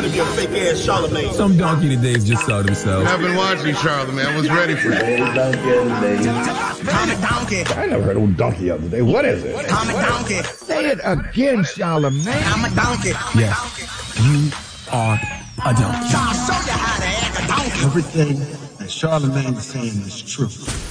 none of your fake ass Charlamagne. Some donkey today's just saw themselves. I've been watching Charlamagne. I was ready for it. Comic donkey. I never heard of donkey the other day. What is it? Comic donkey. Say it again, Charlamagne. I'm a donkey. Yes, you are a donkey. So I'll show you how to act a donkey. Everything that Charlamagne is saying is true.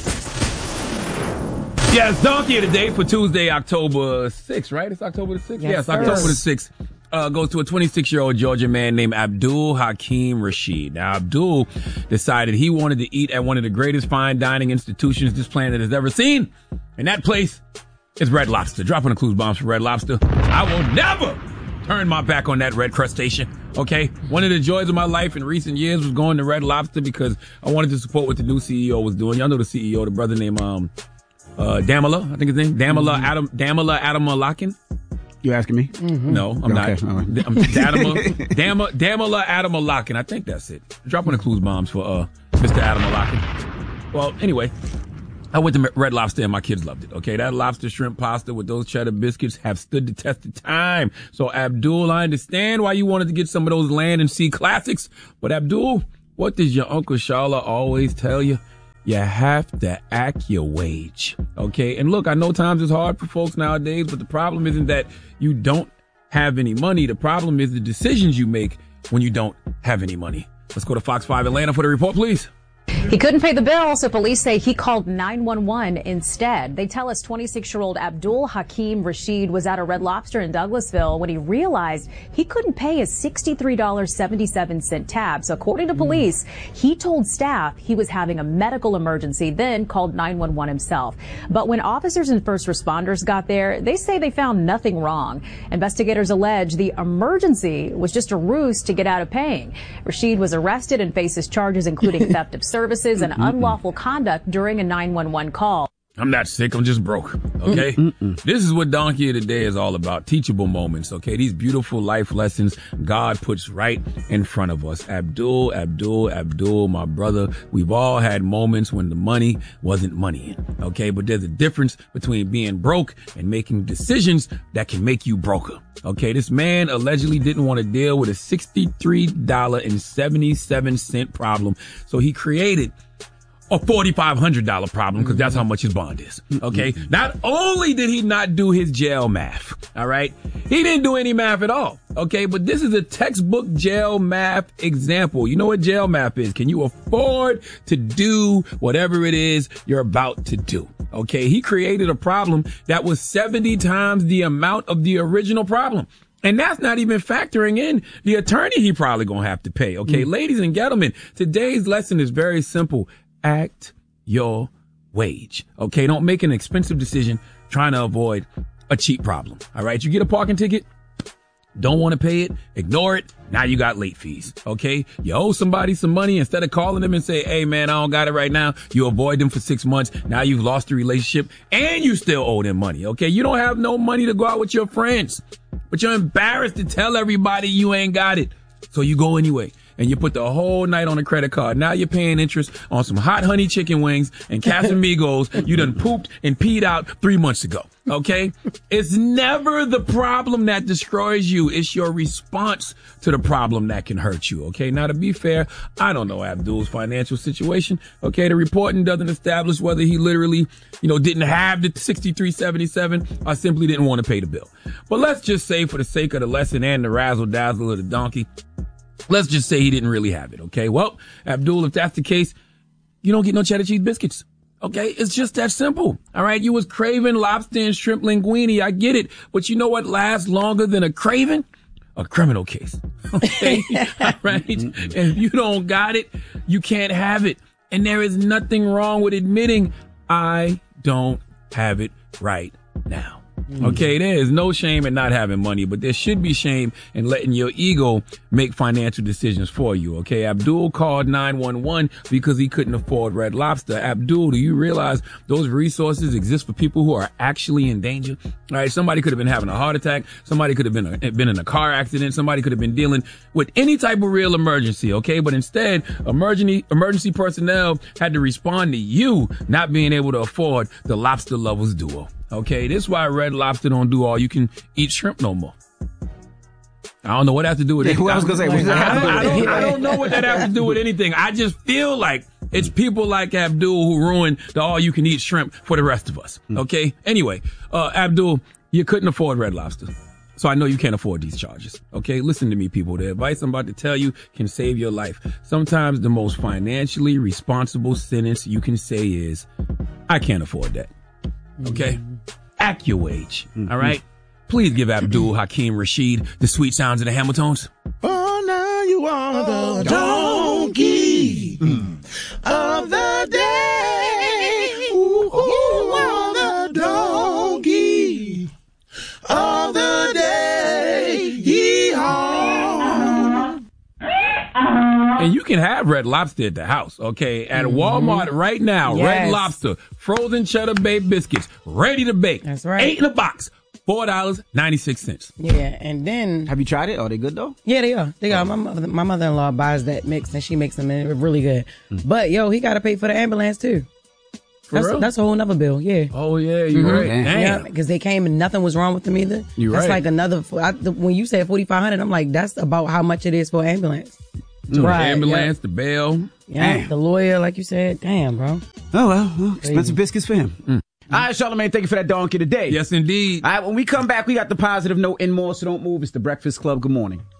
Yes, donkey of the day for Tuesday, October 6th, right? It's October the 6th? Yes, October the 6th. Goes to a 26-year-old Georgian man named Abdul Hakim Rashid. Now, Abdul decided he wanted to eat at one of the greatest fine dining institutions this planet has ever seen. And that place is Red Lobster. Dropping the clues bombs for Red Lobster. I will never turn my back on that red crustacean. Okay? One of the joys of my life in recent years was going to Red Lobster because I wanted to support what the new CEO was doing. Y'all know the CEO, the brother named Damala, I think his name. Damala Adamalakin. You asking me? Mm-hmm. No, I'm not. Right. Damala Adamalakin. I think that's it. Dropping the clues bombs for Mr. Adamalakin. Well, anyway, I went to Red Lobster and my kids loved it. Okay, that lobster shrimp pasta with those cheddar biscuits have stood the test of time. So Abdul, I understand why you wanted to get some of those land and sea classics, but Abdul, what does your Uncle Shala always tell you? You have to act your wage. Okay. And look, I know times is hard for folks nowadays, but the problem isn't that you don't have any money. The problem is the decisions you make when you don't have any money. Let's go to Fox 5 Atlanta for the report, please. He couldn't pay the bill, so police say he called 911 instead. They tell us 26-year-old Abdul Hakim Rashid was at a Red Lobster in Douglasville when he realized he couldn't pay his $63.77 tab. So according to police, he told staff he was having a medical emergency, then called 911 himself. But when officers and first responders got there, they say they found nothing wrong. Investigators allege the emergency was just a ruse to get out of paying. Rashid was arrested and faces charges including theft of services and unlawful conduct during a 911 call. I'm not sick. I'm just broke. Okay. This is what Donkey of the Day is all about. Teachable moments. Okay. These beautiful life lessons God puts right in front of us. Abdul, my brother. We've all had moments when the money wasn't money. Okay. But there's a difference between being broke and making decisions that can make you broker. Okay. This man allegedly didn't want to deal with a $63.77 problem. So he created a $4,500 problem because that's how much his bond is. Okay. Not only did he not do his jail math, all right, he didn't do any math at all. Okay. But this is a textbook jail math example. You know what jail math is? Can you afford to do whatever it is you're about to do? Okay. He created a problem that was 70 times the amount of the original problem. And that's not even factoring in the attorney he probably gonna have to pay. Okay. Ladies and gentlemen, today's lesson is very simple. Act your wage. Okay. Don't make an expensive decision trying to avoid a cheap problem. All right. You get a parking ticket. Don't want to pay it. Ignore it. Now you got late fees. Okay. You owe somebody some money. Instead of calling them and say, hey man, I don't got it right now. You avoid them for 6 months. Now you've lost the relationship and you still owe them money. Okay. You don't have no money to go out with your friends, but you're embarrassed to tell everybody you ain't got it. So you go anyway. And you put the whole night on a credit card. Now you're paying interest on some hot honey chicken wings and Casamigos you done pooped and peed out 3 months ago. Okay? It's never the problem that destroys you. It's your response to the problem that can hurt you. Okay? Now, to be fair, I don't know Abdul's financial situation. Okay? The reporting doesn't establish whether he literally, didn't have the $63.77 or simply didn't want to pay the bill. But let's just say for the sake of the lesson and the razzle dazzle of the donkey, let's just say he didn't really have it. Okay. Well, Abdul, if that's the case, you don't get no cheddar cheese biscuits. Okay. It's just that simple. All right. You was craving lobster and shrimp linguine. I get it. But you know what lasts longer than a craving? A criminal case. Okay. All right. And if you don't got it, you can't have it. And there is nothing wrong with admitting I don't have it right now. Okay, there is no shame in not having money, but there should be shame in letting your ego make financial decisions for you. Okay, Abdul called 911 because he couldn't afford Red Lobster. Abdul, do you realize those resources exist for people who are actually in danger? All right, somebody could have been having a heart attack. Somebody could have been in a car accident. Somebody could have been dealing with any type of real emergency. Okay, but instead, emergency personnel had to respond to you not being able to afford the Lobster Lovers duo. Okay, this is why Red Lobster don't do all you can eat shrimp no more. I don't know what that has to do with anything. Who I was gonna say? What does that have to do with anything? I don't know what that has to do with anything. I just feel like it's people like Abdul who ruined the all-you-can-eat shrimp for the rest of us. Okay? Anyway, Abdul, you couldn't afford Red Lobster. So I know you can't afford these charges. Okay? Listen to me, people. The advice I'm about to tell you can save your life. Sometimes the most financially responsible sentence you can say is, I can't afford that. Okay? Act your wage. All right? Please give Abdul Hakim Rashid the sweet sounds of the Hamiltons. Oh, now you are the donkey of the day. Ooh, are the donkey of the day. Yee-haw. And you can have Red Lobster at the house, okay? At Walmart right now, Red Lobster, frozen cheddar bay biscuits, ready to bake. That's right. 8 in a box. $4.96. Yeah, and then Have you tried it? Are they good though? yeah, they are. They got my mother-in-law buys that mix and she makes them and they're really good. But yo, he got to pay for the ambulance too. That's a whole nother bill. Yeah. Oh yeah, you're right. Damn. Yeah, because they came and nothing was wrong with them either. You're That's right. like another. When you said $4,500, I'm like, that's about how much it is for an ambulance. The ambulance, the bail. Yeah, Damn. the lawyer, like you said. Damn, bro. Oh well, expensive biscuits for him. All right, Charlamagne, thank you for that donkey today. Yes, indeed. All right, when we come back, we got the positive note and more, so don't move. It's the Breakfast Club. Good morning.